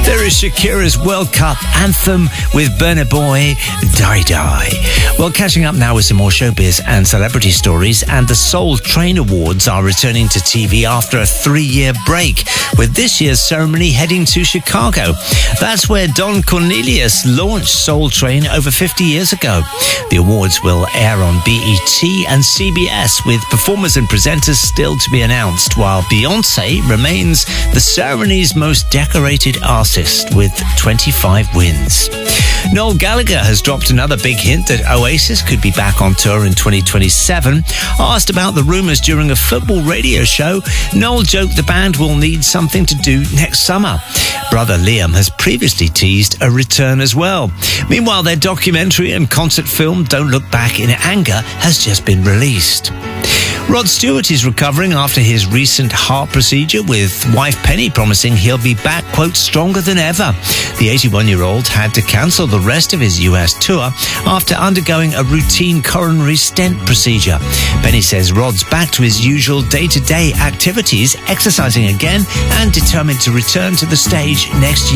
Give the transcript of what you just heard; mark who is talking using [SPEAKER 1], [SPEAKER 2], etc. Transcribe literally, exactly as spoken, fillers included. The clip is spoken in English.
[SPEAKER 1] There is Shakira's World Cup anthem with Burna Boy, Die Die. Well, catching up now with some more showbiz and celebrity stories, and the Soul Train Awards are returning to T V after a three-year break, with this year's ceremony heading to Chicago. That's where Don Cornelius launched Soul Train over fifty years ago. The awards will air on B E T and C B S, with performers and presenters still to be announced, while Beyoncé remains the ceremony's most decorated artist with twenty-five wins. Noel Gallagher has dropped another big hint that Oasis could be back on tour in twenty twenty-seven. Asked about the rumours during a football radio show, Noel joked the band will need something to do next summer. Brother Liam has previously teased a return as well. Meanwhile, their documentary and concert film Don't Look Back in Anger has just been released. Rod Stewart is recovering after his recent heart procedure, with wife Penny promising he'll be back, quote, stronger than ever. The eighty-one-year-old had to cancel the rest of his U S tour after undergoing a routine coronary stent procedure. Penny says Rod's back to his usual day-to-day activities, exercising again, and determined to return to the stage next year.